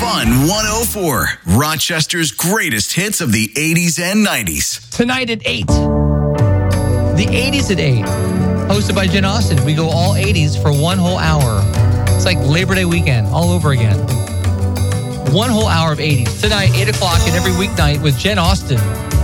Fun 104. Rochester's greatest hits of the 80s and 90s. Tonight at 8. The 80s at 8. Hosted by Jen Austen. We go all 80s for one whole hour. It's like Labor Day weekend all over again. One whole hour of 80s. Tonight, 8 o'clock, and every weeknight with Jen Austen.